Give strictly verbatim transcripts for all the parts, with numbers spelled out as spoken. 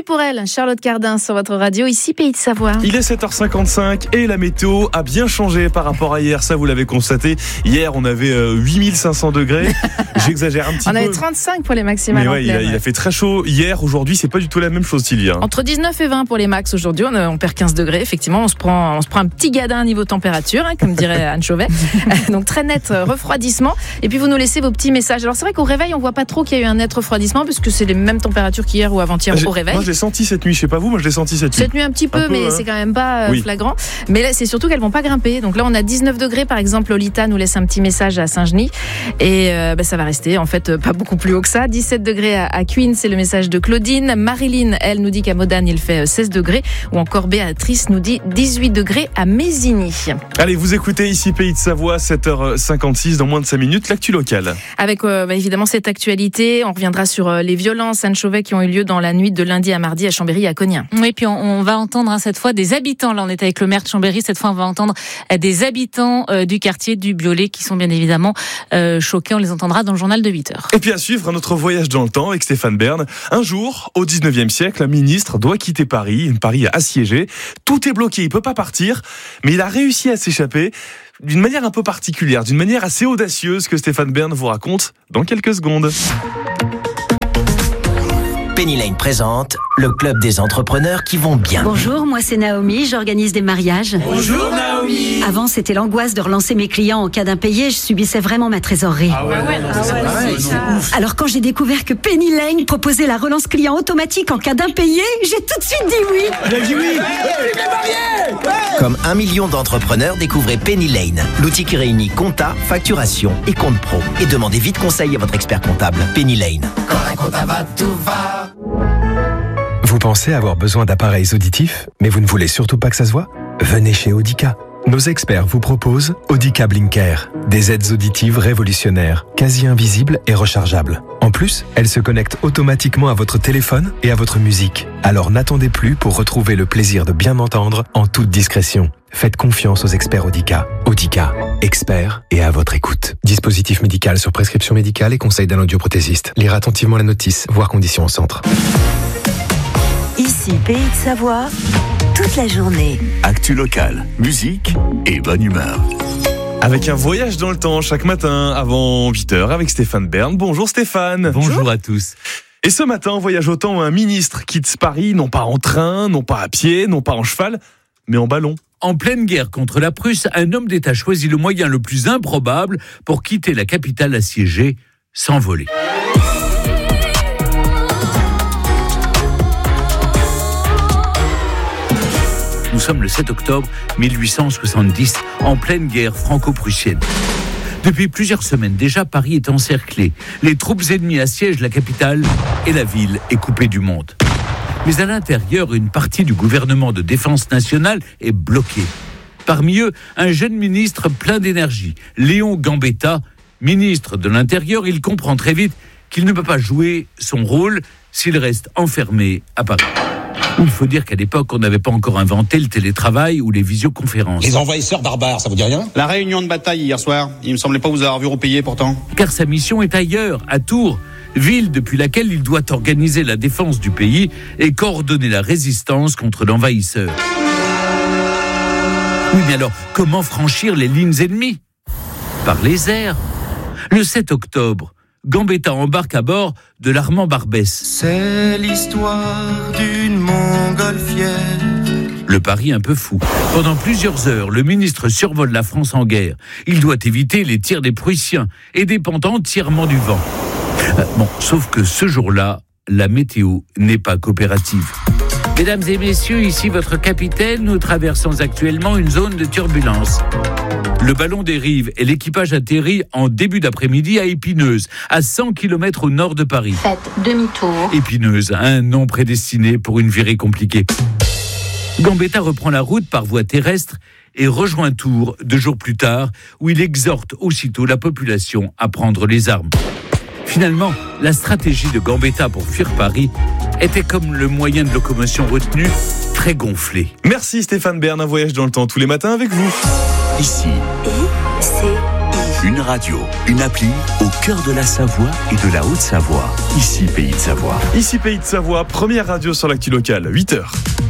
pour elle, Charlotte Cardin sur votre radio, ici Pays de Savoie. Il est sept heures cinquante-cinq et la météo a bien changé par rapport à hier, ça vous l'avez constaté. Hier on avait euh, huit mille cinq cents degrés, j'exagère un petit on peu. On avait trente-cinq pour les maximales. Mais ouais, il, a, il a fait très chaud hier, aujourd'hui c'est pas du tout la même chose Sylvia. Entre dix-neuf et vingt pour les max aujourd'hui, on, on perd quinze degrés, effectivement, on se prend, on se prend un petit gadin niveau température, hein, comme dirait Anne Chauvet. Donc très net refroidissement. Et puis vous nous laissez vos petits messages. Alors c'est vrai qu'au réveil on voit pas trop qu'il y a eu un net refroidissement parce que c'est les mêmes températures qu'hier ou avant-hier j'ai, au réveil. Moi je l'ai senti cette nuit, je sais pas vous, moi je l'ai senti cette nuit. Cette nuit un petit peu, un peu mais euh... c'est quand même pas euh, oui. flagrant. Mais là c'est surtout qu'elles vont pas grimper. Donc là on a dix-neuf degrés par exemple. Lolita nous laisse un petit message à Saint-Genis et euh, bah, ça va rester en fait pas beaucoup plus haut que ça. dix-sept degrés à, à Queen, c'est le message de Claudine. Marilyn, elle nous dit qu'à Modane il fait seize degrés ou encore Béatrice nous dit dix-huit degrés à Mésigny. Allez, vous écoutez ici Pays de Savoie, sept heures cinquante-six, dans moins de cinq minutes, l'actu locale. Avec euh, bah, évidemment cette actualité, on reviendra sur euh, les violences Anne Chauvet qui ont eu lieu dans la nuit de lundi à mardi à Chambéry et à Cognin. Oui, puis on, on va entendre hein, cette fois des habitants. Là, on était avec le maire de Chambéry. Cette fois, on va entendre euh, des habitants euh, du quartier du Biolay qui sont bien évidemment euh, choqués. On les entendra dans le journal de huit heures. Et puis à suivre un autre voyage dans le temps avec Stéphane Bern. Un jour, au dix-neuvième siècle, un ministre doit quitter Paris. Paris assiégé. Tout est bloqué, il peut pas partir, mais il a réussi à s'échapper d'une manière un peu particulière, d'une manière assez audacieuse que Stéphane Bern vous raconte dans quelques secondes. Penny Lane présente le club des entrepreneurs qui vont bien. Bonjour, moi c'est Naomi, j'organise des mariages. Bonjour Naomi. Avant c'était l'angoisse de relancer mes clients en cas d'impayé, je subissais vraiment ma trésorerie. Ah ouais, ah ouais, non, ah ouais, c'est pareil, c'est c'est Alors quand j'ai découvert que Penny Lane proposait la relance client automatique en cas d'impayé, j'ai tout de suite dit oui. Elle a dit oui. Comme un million d'entrepreneurs, découvrez Penny Lane, l'outil qui réunit compta, facturation et compte pro. Et demandez vite conseil à votre expert comptable. Penny Lane. Quand un comptable va, tout va. Vous pensez avoir besoin d'appareils auditifs, mais vous ne voulez surtout pas que ça se voit ? Venez chez Audica. Nos experts vous proposent Audica Blinker, des aides auditives révolutionnaires, quasi invisibles et rechargeables. En plus, elles se connectent automatiquement à votre téléphone et à votre musique. Alors n'attendez plus pour retrouver le plaisir de bien entendre en toute discrétion. Faites confiance aux experts Audica. Audica, experts et à votre écoute. Dispositif médical sur prescription médicale et conseil d'un audioprothésiste. Lire attentivement la notice, voir conditions au centre. Ici Pays de Savoie, toute la journée. Actu locale, musique et bonne humeur. Avec un voyage dans le temps chaque matin avant huit heures avec Stéphane Bern. Bonjour Stéphane. Bonjour, Bonjour à tous. Et ce matin, on voyage au temps où un ministre quitte Paris, non pas en train, non pas à pied, non pas en cheval, mais en ballon. En pleine guerre contre la Prusse, un homme d'État choisit le moyen le plus improbable pour quitter la capitale assiégée, s'envoler. Nous sommes le sept octobre mille huit cent soixante-dix, en pleine guerre franco-prussienne. Depuis plusieurs semaines déjà, Paris est encerclé. Les troupes ennemies assiègent la capitale et la ville est coupée du monde. Mais à l'intérieur, une partie du gouvernement de défense nationale est bloquée. Parmi eux, un jeune ministre plein d'énergie, Léon Gambetta, ministre de l'Intérieur. Il comprend très vite qu'il ne peut pas jouer son rôle s'il reste enfermé à Paris. Il faut dire qu'à l'époque, on n'avait pas encore inventé le télétravail ou les visioconférences. Les envahisseurs barbares, ça vous dit rien ? La réunion de bataille hier soir, il me semblait pas vous avoir vu repayer pourtant. Car sa mission est ailleurs, à Tours, ville depuis laquelle il doit organiser la défense du pays et coordonner la résistance contre l'envahisseur. Oui, mais alors, comment franchir les lignes ennemies ? Par les airs. Le sept octobre, Gambetta embarque à bord de l'Armand Barbès. C'est l'histoire d'une montgolfière. Le pari un peu fou. Pendant plusieurs heures, le ministre survole la France en guerre. Il doit éviter les tirs des Prussiens et dépend entièrement du vent. Euh, bon, sauf que ce jour-là, la météo n'est pas coopérative. Mesdames et messieurs, ici votre capitaine, nous traversons actuellement une zone de turbulence. Le ballon dérive et l'équipage atterrit en début d'après-midi à Épineuses, à cent kilomètres au nord de Paris. Faites demi-tour. Épineuses, un nom prédestiné pour une virée compliquée. Gambetta reprend la route par voie terrestre et rejoint Tours deux jours plus tard, où il exhorte aussitôt la population à prendre les armes. Finalement, la stratégie de Gambetta pour fuir Paris était comme le moyen de locomotion retenu, très gonflé. Merci Stéphane Bern, un voyage dans le temps tous les matins avec vous. Ici. I, C, I. Une radio, une appli au cœur de la Savoie et de la Haute-Savoie. Ici, Pays de Savoie. Ici, Pays de Savoie, première radio sur l'actu locale, huit heures.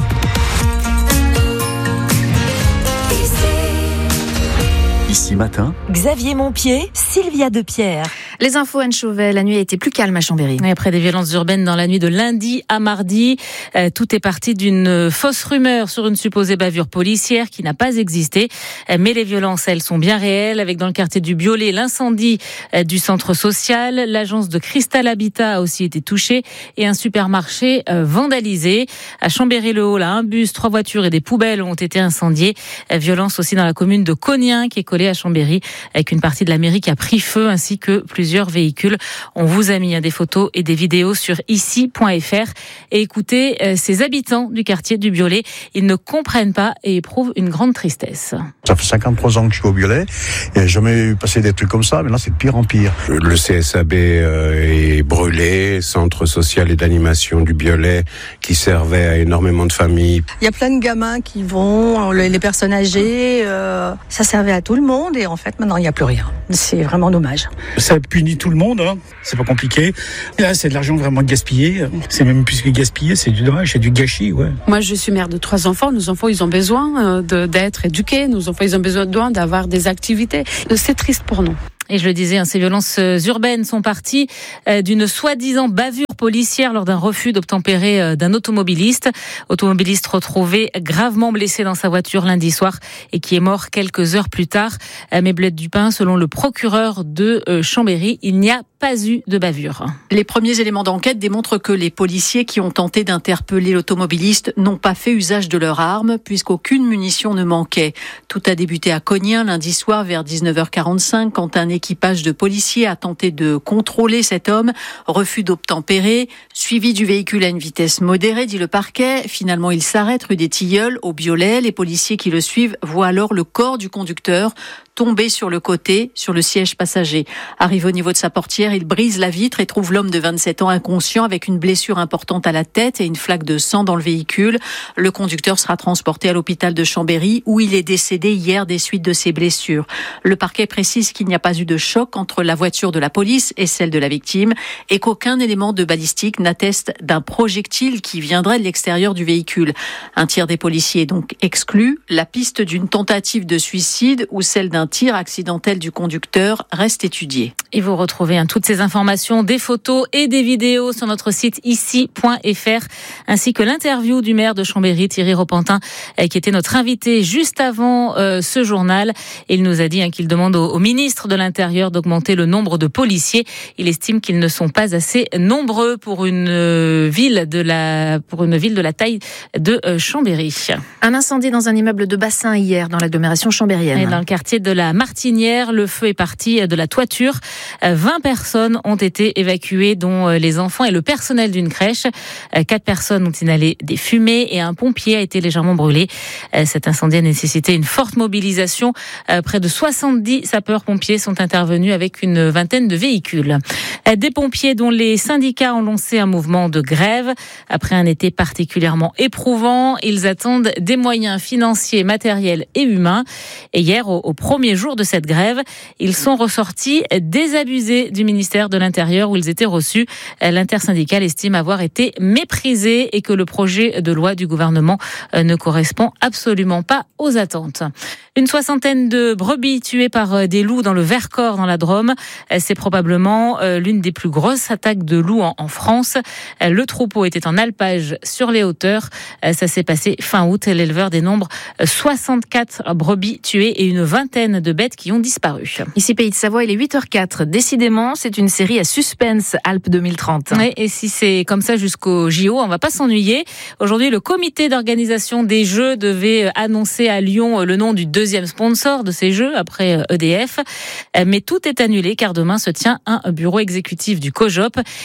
Ici matin, Xavier Montpied, Sylvia Depierre. Les infos, Anne Chauvet, la nuit a été plus calme à Chambéry. Et après des violences urbaines dans la nuit de lundi à mardi, euh, tout est parti d'une fausse rumeur sur une supposée bavure policière qui n'a pas existé. Euh, mais les violences, elles, sont bien réelles, avec dans le quartier du Biolay l'incendie euh, du centre social. L'agence de Cristal Habitat a aussi été touchée et un supermarché euh, vandalisé. À Chambéry-le-Haut, là, un bus, trois voitures et des poubelles ont été incendiées. Euh, violence aussi dans la commune de Cognien, qui est collée à Chambéry, avec une partie de la mairie qui a pris feu, ainsi que plusieurs véhicules. On vous a mis des photos et des vidéos sur ici point f r et écoutez euh, ces habitants du quartier du Biolay. Ils ne comprennent pas et éprouvent une grande tristesse. Ça fait cinquante-trois ans que je suis au Biolay et j'ai jamais eu passé des trucs comme ça, mais là c'est de pire en pire. Le C S A B euh, est brûlé, centre social et d'animation du Biolay qui servait à énormément de familles. Il y a plein de gamins qui vont, les personnes âgées, euh, ça servait à tout le monde et en fait maintenant il n'y a plus rien. C'est vraiment dommage. Ça punit tout le monde, hein. C'est pas compliqué. Et là c'est de l'argent vraiment gaspillé. C'est même plus que gaspillé, c'est du dommage, c'est du gâchis, ouais. Moi je suis mère de trois enfants. Nos enfants ils ont besoin de, d'être éduqués. Nos enfants ils ont besoin d'avoir des activités. C'est triste pour nous. Et je le disais, hein, ces violences urbaines sont parties euh, d'une soi-disant bavure policière lors d'un refus d'obtempérer euh, d'un automobiliste. Automobiliste retrouvé gravement blessé dans sa voiture lundi soir et qui est mort quelques heures plus tard. Euh, mais Bled Dupin, selon le procureur de euh, Chambéry, il n'y a pas eu de bavure. Les premiers éléments d'enquête démontrent que les policiers qui ont tenté d'interpeller l'automobiliste n'ont pas fait usage de leur arme puisqu'aucune munition ne manquait. Tout a débuté à Cognien lundi soir vers dix-neuf heures quarante-cinq quand un équipage de policiers a tenté de contrôler cet homme. Refus d'obtempérer, suivi du véhicule à une vitesse modérée, dit le parquet. Finalement, il s'arrête rue des Tilleuls, au Biolay. Les policiers qui le suivent voient alors le corps du conducteur tombé sur le côté, sur le siège passager. Arrivé au niveau de sa portière, il brise la vitre et trouve l'homme de vingt-sept ans inconscient avec une blessure importante à la tête et une flaque de sang dans le véhicule. Le conducteur sera transporté à l'hôpital de Chambéry où il est décédé hier des suites de ses blessures. Le parquet précise qu'il n'y a pas eu de choc entre la voiture de la police et celle de la victime et qu'aucun élément de balistique n'atteste d'un projectile qui viendrait de l'extérieur du véhicule. Un tir des policiers est donc exclu. La piste d'une tentative de suicide ou celle d'un tir accidentel du conducteur reste étudiée. Et vous retrouvez hein, toutes ces informations, des photos et des vidéos sur notre site ici point f r, ainsi que l'interview du maire de Chambéry, Thierry Repentin, qui était notre invité juste avant euh, ce journal. Il nous a dit hein, qu'il demande au, au ministre de l'Intérieur d'augmenter le nombre de policiers. Il estime qu'ils ne sont pas assez nombreux pour une euh, ville de la pour une ville de la taille de euh, Chambéry. Un incendie dans un immeuble de bassin hier dans l'agglomération chambérienne. Et dans le quartier de la Martinière, le feu est parti de la toiture. vingt personnes ont été évacuées, dont les enfants et le personnel d'une crèche. Quatre personnes ont inhalé des fumées et un pompier a été légèrement brûlé. Cet incendie a nécessité une forte mobilisation. Près de soixante-dix sapeurs-pompiers sont intervenus avec une vingtaine de véhicules. Des pompiers dont les syndicats ont lancé un mouvement de grève. Après un été particulièrement éprouvant, ils attendent des moyens financiers, matériels et humains. Et hier, au, au premier jour de cette grève, ils sont ressortis désabusés du ministère de l'Intérieur où ils étaient reçus. L'intersyndicale estime avoir été méprisé et que le projet de loi du gouvernement ne correspond absolument pas aux attentes. Une soixantaine de brebis tuées par des loups dans le Vercors, dans la Drôme. C'est probablement l'une des plus grosses attaques de loups en France. Le troupeau était en alpage sur les hauteurs. Ça s'est passé fin août. L'éleveur dénombre soixante-quatre brebis tuées et une vingtaine de bêtes qui ont disparu. Ici, Pays de Savoie, il est huit heures quatre. Décidément, c'est une série à suspense, Alpes deux mille trente. Oui, et si c'est comme ça jusqu'au J O, on va pas s'ennuyer. Aujourd'hui, le comité d'organisation des Jeux devait annoncer à Lyon le nom du deuxième sponsor de ces Jeux, après E D F. Mais tout est annulé car demain se tient un bureau exécutif du COJOP et il y aura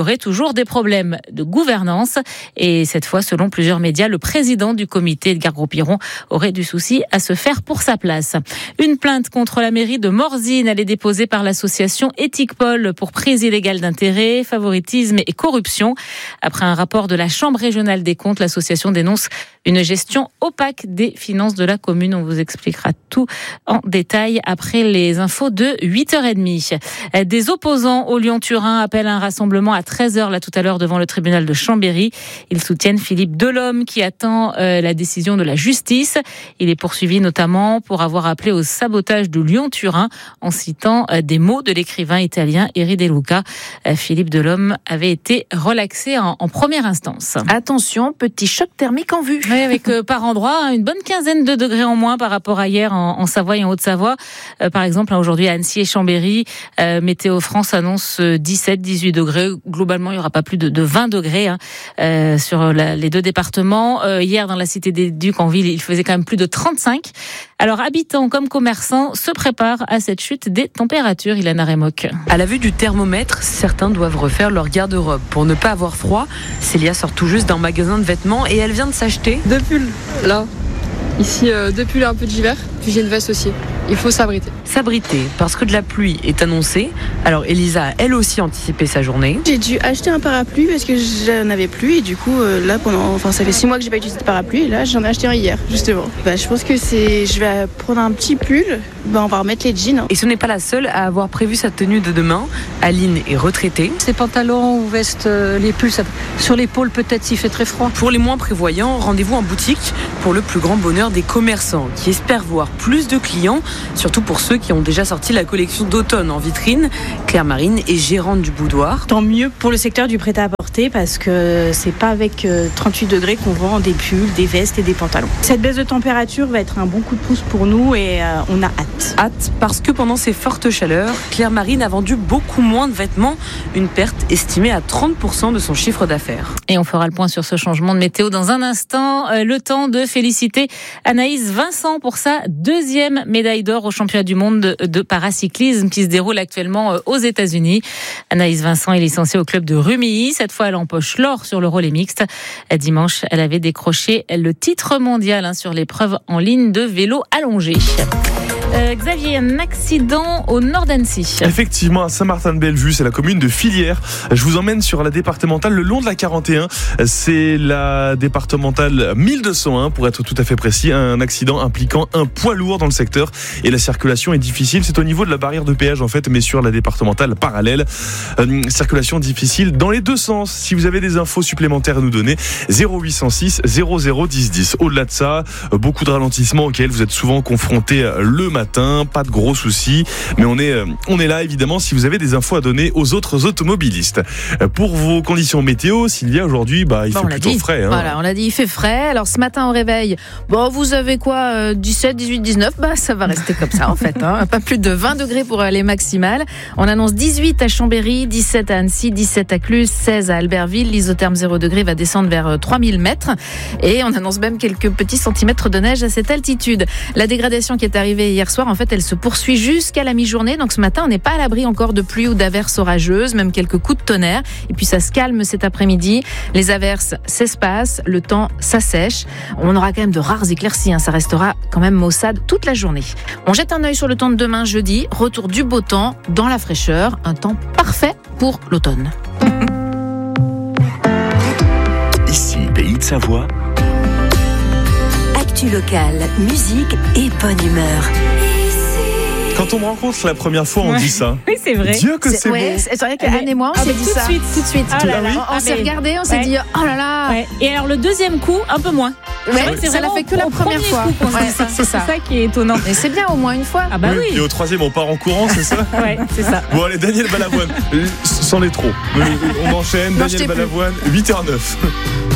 aurait toujours des problèmes de gouvernance. Et cette fois, selon plusieurs médias, le président du comité, Edgar Gros-Piron, aurait du souci à se faire pour sa place. Une plainte contre la mairie de Morzine, elle est déposée par l'association Éthique-Pol pour prise illégale d'intérêt, favoritisme et corruption. Après un rapport de la Chambre régionale des comptes, l'association dénonce une gestion opaque des finances de la commune. On vous expliquera tout en détail après les infos de huit heures trente. Des opposants au Lyon-Turin appellent un rassemblement à treize heures là tout à l'heure devant le tribunal de Chambéry. Ils soutiennent Philippe Delhomme qui attend euh, la décision de la justice. Il est poursuivi notamment pour avoir appelé au sabotage de Lyon-Turin en citant euh, des mots de l'écrivain italien Eri De Luca. Euh, Philippe Delhomme avait été relaxé en, en première instance. Attention, petit choc thermique en vue. Oui, avec euh, par endroit une bonne quinzaine de degrés en moins par rapport à hier en, en Savoie et en Haute-Savoie. Euh, par exemple, aujourd'hui à Annecy et Chambéry, euh, Météo France annonce dix-sept à dix-huit degrés. Globalement, il n'y aura pas plus de, de vingt degrés hein, euh, sur la, les deux départements. Euh, hier, dans la cité des Ducs en ville, il faisait quand même plus de trente-cinq. Alors, habitants comme commerçants se préparent à cette chute des températures. Ilana Remoc. À la vue du thermomètre, certains doivent refaire leur garde-robe. Pour ne pas avoir froid, Célia sort tout juste d'un magasin de vêtements et elle vient de s'acheter deux pulls, là. Ici, euh, deux pulls et un peu d'hiver. Puis j'ai une veste aussi. Il faut s'abriter. S'abriter, parce que de la pluie est annoncée. Alors Elisa a elle aussi anticipé sa journée. J'ai dû acheter un parapluie parce que j'en avais plus. Et du coup, euh, là, pendant, enfin, ça fait six mois que j'ai pas utilisé de parapluie. Et là, j'en ai acheté un hier, justement. Bah, je pense que c'est, je vais prendre un petit pull. Bah, on va remettre les jeans. Et ce n'est pas la seule à avoir prévu sa tenue de demain. Aline est retraitée. Ces pantalons ou vestes, euh, les pulls, ça... sur l'épaule peut-être s'il fait très froid. Pour les moins prévoyants, rendez-vous en boutique pour le plus grand bonheur des commerçants qui espèrent voir plus de clients, surtout pour ceux qui ont déjà sorti la collection d'automne en vitrine. Claire Marine est gérante du boudoir. Tant mieux pour le secteur du prêt-à-porter parce que c'est pas avec trente-huit degrés qu'on vend des pulls, des vestes et des pantalons. Cette baisse de température va être un bon coup de pouce pour nous et euh, on a hâte. Hâte parce que pendant ces fortes chaleurs, Claire Marine a vendu beaucoup moins de vêtements, une perte estimée à trente pour cent de son chiffre d'affaires. Et on fera le point sur ce changement de météo dans un instant. Euh, le temps de féliciter Anaïs Vincent pour sa deuxième médaille d'or au championnat du monde de, de paracyclisme qui se déroule actuellement aux États-Unis. Anaïs Vincent est licenciée au club de Rumilly. Cette fois, elle empoche l'or sur le relais mixte. Dimanche, elle avait décroché le titre mondial hein, sur l'épreuve en ligne de vélo allongé. Euh, Xavier, un accident au nord d'Annecy. Effectivement, à Saint-Martin-de-Bellevue, c'est la commune de Filière. Je vous emmène sur la départementale le long de la quarante et un. C'est la départementale mille deux cent un, pour être tout à fait précis. Un accident impliquant un poids lourd dans le secteur et la circulation est difficile. C'est au niveau de la barrière de péage en fait, mais sur la départementale parallèle. Euh, circulation difficile dans les deux sens. Si vous avez des infos supplémentaires à nous donner, zéro huit cent six zéro zéro dix dix. Au-delà de ça, beaucoup de ralentissements auxquels vous êtes souvent confrontés le matin. Pas de gros soucis, mais on est, on est là évidemment si vous avez des infos à donner aux autres automobilistes. Pour vos conditions météo, Sylvia, aujourd'hui, bah, il bon, fait plutôt dit. frais. Hein. Voilà, on l'a dit, il fait frais. Alors ce matin au réveil, bon, vous avez quoi, euh, dix-sept, dix-huit, dix-neuf, bah, ça va rester comme ça en fait. Hein. Pas plus de vingt degrés pour les maximales. On annonce dix-huit à Chambéry, dix-sept à Annecy, dix-sept à Cluse, seize à Albertville. L'isotherme zéro degré va descendre vers trois mille mètres. Et on annonce même quelques petits centimètres de neige à cette altitude. La dégradation qui est arrivée hier soir, en fait, elle se poursuit jusqu'à la mi-journée. Donc ce matin, on n'est pas à l'abri encore de pluie ou d'averses orageuses, même quelques coups de tonnerre. Et puis ça se calme cet après-midi. Les averses s'espacent, le temps s'assèche. On aura quand même de rares éclaircies. Hein. Ça restera quand même maussade toute la journée. On jette un œil sur le temps de demain, jeudi. Retour du beau temps dans la fraîcheur. Un temps parfait pour l'automne. Ici, Pays de Savoie. Actu locale, musique et bonne humeur. Quand on me rencontre la première fois, on ouais. dit ça. Oui, c'est vrai. Dieu que c'est, c'est ouais, beau. C'est vrai qu'Anne et moi, on ah, s'est dit tout ça. De suite. Tout de suite. Ah là là. On, on ah, s'est mais... regardé, on s'est ouais. dit oh là là. Ouais. Et alors le deuxième coup, un peu moins. Ouais, c'est vrai que c'est ça l'a fait que la première fois. Coup ouais, ça. C'est, ça. c'est ça qui est étonnant. Mais c'est bien au moins une fois. Ah bah oui. Et au troisième, on part en courant, c'est ça? Ouais, c'est ça. Bon allez, Daniel Balavoine, c'en est trop. On enchaîne. Non, Daniel Balavoine, huit heures neuf.